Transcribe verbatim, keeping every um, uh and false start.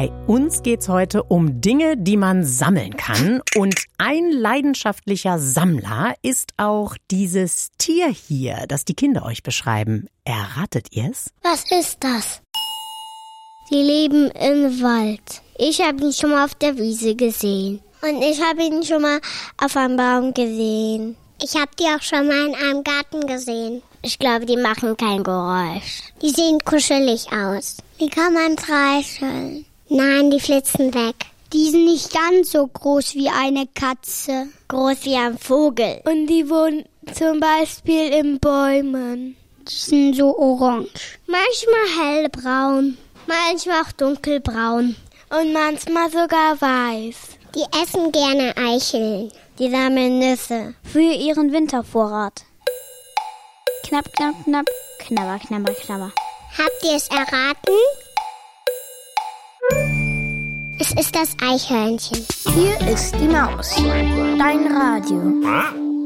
Bei uns geht's heute um Dinge, die man sammeln kann. Und ein leidenschaftlicher Sammler ist auch dieses Tier hier, das die Kinder euch beschreiben. Erratet ihr's? Was ist das? Die leben im Wald. Ich habe ihn schon mal auf der Wiese gesehen. Und ich habe ihn schon mal auf einem Baum gesehen. Ich habe die auch schon mal in einem Garten gesehen. Ich glaube, die machen kein Geräusch. Die sehen kuschelig aus. Die kann man streicheln. Nein, die flitzen weg. Die sind nicht ganz so groß wie eine Katze. Groß wie ein Vogel. Und die wohnen zum Beispiel in Bäumen. Die sind so orange. Manchmal hellbraun. Manchmal auch dunkelbraun. Und manchmal sogar weiß. Die essen gerne Eicheln. Die sammeln Nüsse. Für ihren Wintervorrat. Knapp, knapp, knapp. Knabber, knabber, knabber. Habt ihr es erraten? Es ist das Eichhörnchen. Hier ist die Maus. Dein Radio.